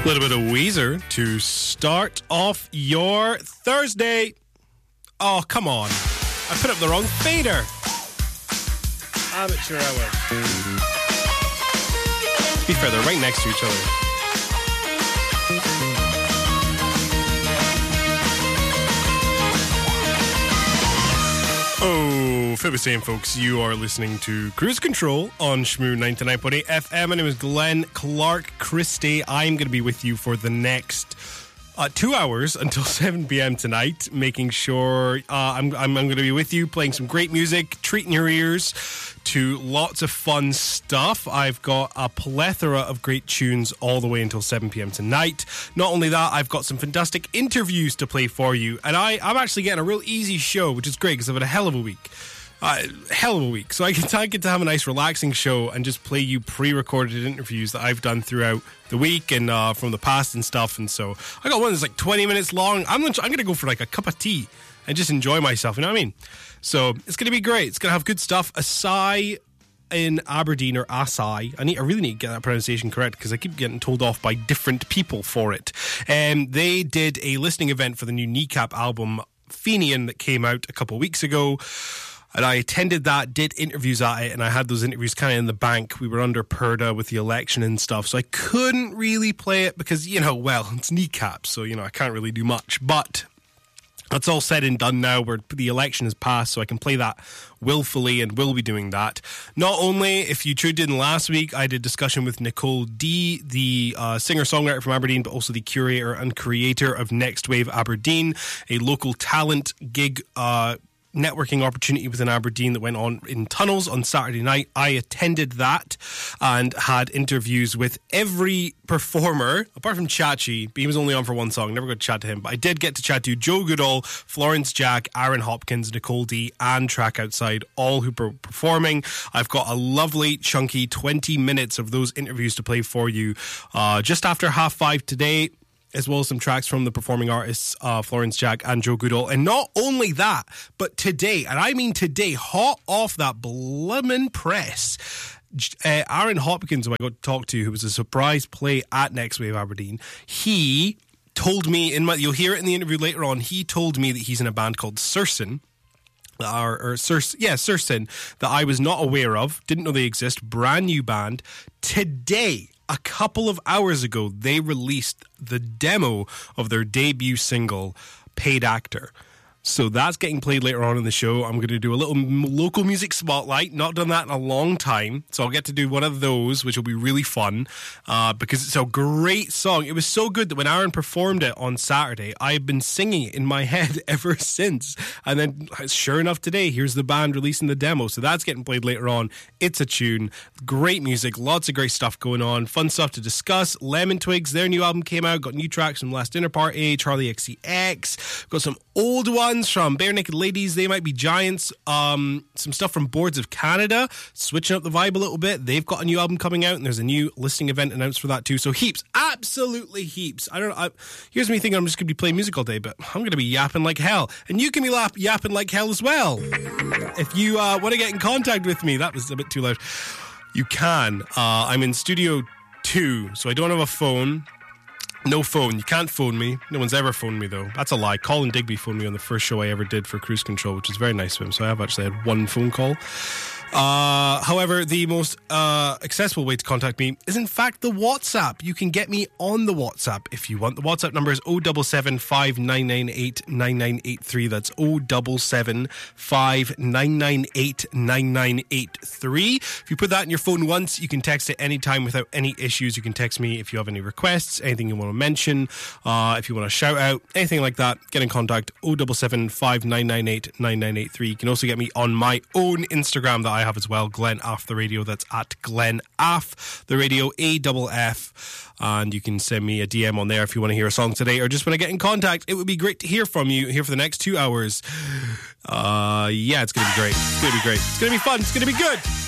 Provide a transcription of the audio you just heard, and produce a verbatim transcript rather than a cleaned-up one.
A little bit of Weezer to start off your Thursday. Oh, come on. I put up the wrong fader. Amateur hour. To be fair, they're right next to each other. Oh, Phil was saying, folks, you are listening to Cruise Control on Shmoo ninety-nine point eight F M. My name is Glenn Clark Christie. I'm going to be with you for the next uh, two hours until seven p.m. tonight, making sure uh, I'm, I'm, I'm going to be with you, playing some great music, treating your ears to lots of fun stuff. I've got a plethora of great tunes all the way until seven p.m. tonight. Not only that, I've got some fantastic interviews to play for you, and I, I'm actually getting a real easy show, which is great because I've had a hell of a week. Uh, hell of a week. So I can I get to have a nice relaxing show and just play you pre-recorded interviews that I've done throughout the week and uh, from the past and stuff. And so I got one that's like twenty minutes long. I'm, I'm going to go for like a cup of tea and just enjoy myself, you know what I mean? So it's going to be great. It's going to have good stuff. Asai in Aberdeen, or Asai. I need. I really need to get that pronunciation correct because I keep getting told off by different people for it. Um, they did a listening event for the new Kneecap album, Fenian, that came out a couple of weeks ago. And I attended that, did interviews at it, and I had those interviews kind of in the bank. We were under Purda with the election and stuff, so I couldn't really play it because, you know, well, it's Kneecap, so, you know, I can't really do much. But that's all said and done now, where the election has passed, so I can play that willfully and will be doing that. Not only, if you tuned in last week, I did discussion with Nicole D, the uh, singer-songwriter from Aberdeen, but also the curator and creator of Next Wave Aberdeen, a local talent gig uh networking opportunity within Aberdeen that went on in Tunnels on Saturday night. I attended that and had interviews with every performer, apart from Chachi, but he was only on for one song. Never got to chat to him, but I did get to chat to Joe Goodall, Florence Jack, Aaron Hopkins, Nicole D, and Track Outside, all who were performing. I've got a lovely, chunky twenty minutes of those interviews to play for you uh, just after half five today, as well as some tracks from the performing artists, uh, Florence Jack and Joe Goodall. And not only that, but today, and I mean today, hot off that bloomin' press, uh, Aaron Hopkins, who I got to talk to, who was a surprise play at Next Wave Aberdeen, he told me, in my, you'll hear it in the interview later on, he told me that he's in a band called Sursin, or, or Sur- yeah, Sursin, that I was not aware of, didn't know they exist, brand new band. Today, a couple of hours ago, they released the demo of their debut single, Paid Actor. So that's getting played later on in the show. I'm going to do a little local music spotlight. Not done that in a long time. So I'll get to do one of those, which will be really fun uh, because it's a great song. It was so good that when Aaron performed it on Saturday, I've been singing it in my head ever since. And then, sure enough, today, here's the band releasing the demo. So that's getting played later on. It's a tune. Great music. Lots of great stuff going on. Fun stuff to discuss. Lemon Twigs, their new album came out. Got new tracks from Last Dinner Party, Charlie X C X. Got some old ones from Bare Naked Ladies, They Might Be Giants, um, some stuff from Boards of Canada, switching up the vibe a little bit. They've got a new album coming out, and there's a new listening event announced for that too. So heaps, absolutely heaps. I don't know. I, here's me thinking I'm just going to be playing music all day, but I'm going to be yapping like hell, and you can be lap, yapping like hell as well. If you uh, want to get in contact with me, that was a bit too loud. You can. Uh, I'm in Studio Two, so I don't have a phone. No phone. You can't phone me. No one's ever phoned me, though. That's a lie. Colin Digby phoned me on the first show I ever did for Cruise Control, which is very nice of him. So I have actually had one phone call. Uh, however, the most uh, accessible way to contact me is, in fact, the WhatsApp. You can get me on the WhatsApp if you want. The WhatsApp number is oh seven seven, five nine nine eight, nine nine eight three. That's oh seven seven, five nine nine eight, nine nine eight three. If you put that in your phone once, you can text it anytime without any issues. You can text me if you have any requests, anything you want to mention, uh, if you want to shout out, anything like that. Get in contact, oh seven seven, five nine nine eight, nine nine eight three. You can also get me on my own Instagram that I have as well, Glenn Aff the Radio. That's at Glenn Aff the Radio, A F F. And you can send me a D M on there if you want to hear a song today or just want to get in contact. It would be great to hear from you here for the next two hours. Uh, yeah, it's going to be great. It's going to be great. It's going to be fun. It's going to be good.